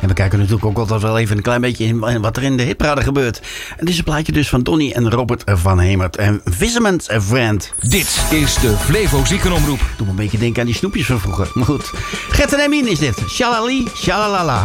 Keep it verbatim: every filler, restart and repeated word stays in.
En we kijken natuurlijk ook altijd wel even een klein beetje in wat er in de hitparade gebeurt. En dit is een plaatje dus van Donny en Robert van Hemert. En Fisherman's Friend. Dit is de Flevo Ziekenomroep. Doe me een beetje denken aan die snoepjes van vroeger. Maar goed. Gert en Emien is dit. Shalali, shalalala.